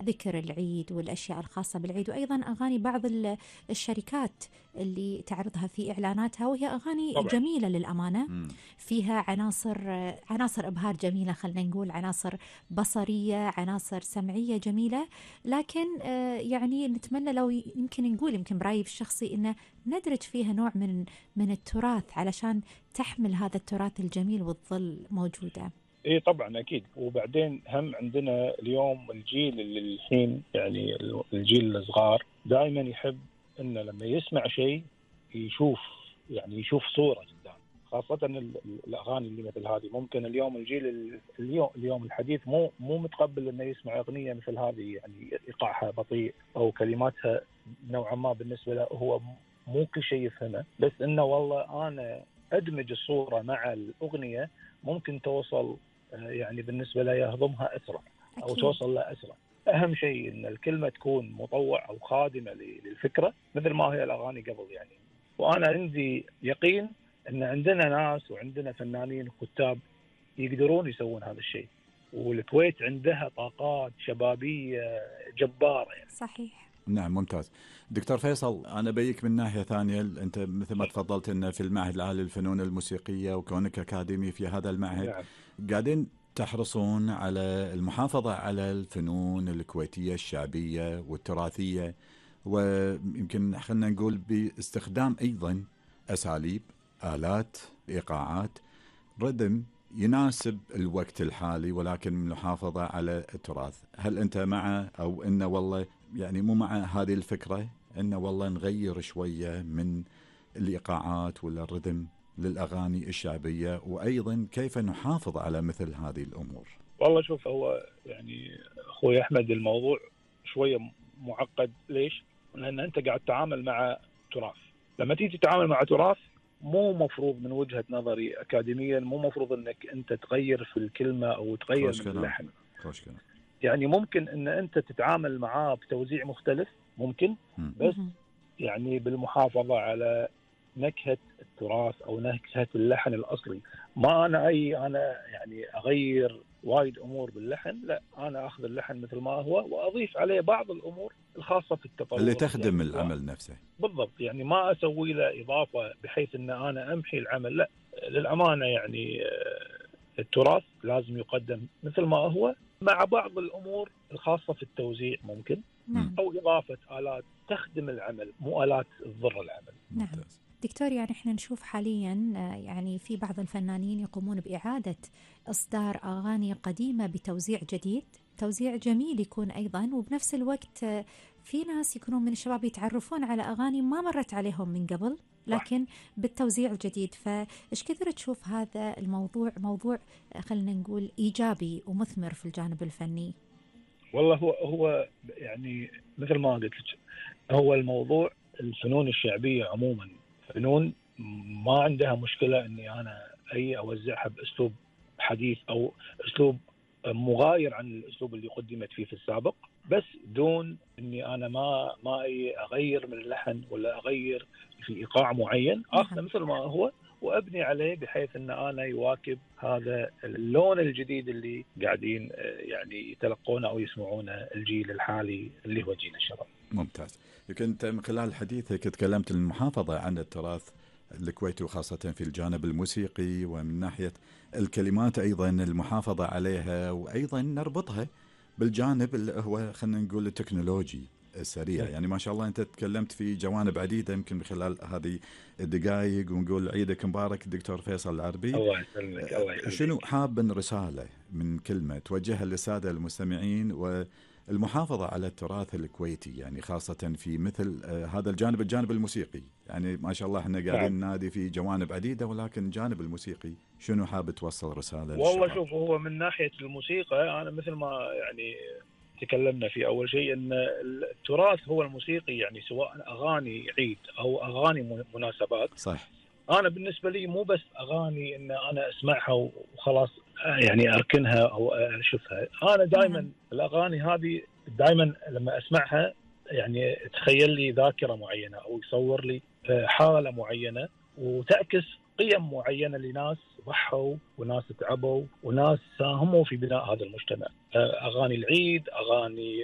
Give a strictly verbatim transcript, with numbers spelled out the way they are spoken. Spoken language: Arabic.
ذكر العيد والأشياء الخاصة بالعيد، وأيضا أغاني بعض الشركات اللي تعرضها في إعلاناتها، وهي أغاني طبعا. جميلة للأمانة. مم. فيها عناصر عناصر إبهار جميلة، خلينا نقول عناصر بصرية، عناصر سمعية جميلة. لكن آه، يعني نتمنى لو يمكن نقول، يمكن برأيي الشخصي، إنه ندرج فيها نوع من من التراث علشان تحمل هذا التراث الجميل وتظل موجودة. ايه طبعا اكيد. وبعدين هم عندنا اليوم الجيل اللي الحين يعني الجيل الصغار دائما يحب انه لما يسمع شيء يشوف يعني يشوف صورة قدام، خاصة الاغاني اللي مثل هذه. ممكن اليوم الجيل اليوم اليوم الحديث مو مو متقبل انه يسمع اغنية مثل هذه، يعني ايقاعها بطيء او كلماتها نوعا ما بالنسبة له هو مو كل شيء يفهمه، بس انه والله انا ادمج الصورة مع الاغنية ممكن توصل يعني بالنسبة له يهضمها أسرع أو أكيد. توصل له أسرع. أهم شيء أن الكلمة تكون مطوع أو خادمة للفكرة مثل ما هي الأغاني قبل يعني. وأنا عندي يقين أن عندنا ناس وعندنا فنانين وكتاب يقدرون يسوون هذا الشيء، والكويت عندها طاقات شبابية جبارة يعني. صحيح. نعم ممتاز. دكتور فيصل، أنا بيك من ناحية ثانية، أنت مثل ما تفضلت أنه في المعهد العالي للفنون الموسيقية وكونك أكاديمي في هذا المعهد، نعم. قاعدين تحرصون على المحافظة على الفنون الكويتية الشعبية والتراثية، ويمكن خلنا نقول باستخدام أيضا أساليب، آلات، إيقاعات، ردم يناسب الوقت الحالي ولكن المحافظة على التراث. هل أنت مع أو إنه والله يعني مو مع هذه الفكرة، إنه والله نغير شوية من الإيقاعات ولا الردم للأغاني الشعبية، وأيضا كيف نحافظ على مثل هذه الأمور؟ والله شوف، هو يعني أخوي أحمد الموضوع شوية معقد. ليش؟ لأن أنت قاعد تتعامل مع تراث. لما تيجي تتعامل مع تراث مو مفروض من وجهة نظري أكاديميا مو مفروض أنك أنت تغير في الكلمة أو تغير من اللحن. خوش كلام. يعني ممكن أن أنت تتعامل معاه بتوزيع مختلف ممكن، بس يعني بالمحافظة على نكهة التراث أو نكهة اللحن الأصلي. ما أنا أي أنا يعني أغير وايد أمور باللحن، لا، أنا أخذ اللحن مثل ما هو وأضيف عليه بعض الأمور الخاصة في التطور اللي تخدم يعني العمل نفسه. بالضبط. يعني ما أسوي له إضافة بحيث أن أنا أمحي العمل، لا، للأمانة يعني التراث لازم يقدم مثل ما هو مع بعض الأمور الخاصة في التوزيع ممكن. نعم. أو إضافة آلات تخدم العمل مو آلات تضر العمل. نعم دكتور، يعني احنا نشوف حاليا يعني في بعض الفنانين يقومون بإعادة إصدار أغاني قديمة بتوزيع جديد، توزيع جميل يكون أيضا، وبنفس الوقت في ناس يكونون من الشباب يتعرفون على أغاني ما مرت عليهم من قبل لكن بالتوزيع الجديد. فإيش كثر تشوف هذا الموضوع موضوع خلينا نقول إيجابي ومثمر في الجانب الفني؟ والله هو هو يعني مثل ما قلت لك، هو الموضوع الفنون الشعبية عموما فنون ما عندها مشكلة اني انا اي اوزعها باسلوب حديث او اسلوب مغاير عن الاسلوب اللي قدمت فيه في السابق، بس دون اني انا ما ما اغير من اللحن ولا اغير في ايقاع معين، اخذه مثل ما هو وابني عليه بحيث ان انا يواكب هذا اللون الجديد اللي قاعدين يعني يتلقونه او يسمعونه الجيل الحالي اللي هو جيل الشباب. ممتاز. يمكن انت من خلال حديثك تكلمت المحافظة عن التراث الكويتي وخاصة في الجانب الموسيقي، ومن ناحية الكلمات أيضا المحافظة عليها، وأيضا نربطها بالجانب اللي هو خلينا نقول التكنولوجي السريع. يعني ما شاء الله أنت تكلمت في جوانب عديدة يمكن من خلال هذه الدقائق، ونقول عيدك مبارك دكتور فيصل العربي. الله يسلمك. الله يسلمك. شنو حاب من رسالة من كلمة توجهها للسادة المستمعين والمحافظة على التراث الكويتي، يعني خاصة في مثل آه هذا الجانب الجانب الموسيقي؟ يعني ما شاء الله احنا قاعدين نادي في جوانب عديدة، ولكن الجانب الموسيقي شنو حاب توصل رسالة والله للشباب؟ شوف، هو من ناحية الموسيقى أنا مثل ما يعني تكلمنا في أول شيء أن التراث هو الموسيقي، يعني سواء أغاني عيد أو أغاني مناسبات. صح. أنا بالنسبة لي مو بس أغاني أن أنا أسمعها وخلاص يعني أركنها أو أشوفها. أنا دائما الأغاني هذه دائما لما أسمعها يعني تخيل لي ذاكرة معينة أو يصور لي حالة معينة وتعكس قيم معينة لناس ضحوا وناس تعبوا وناس ساهموا في بناء هذا المجتمع. أغاني العيد، أغاني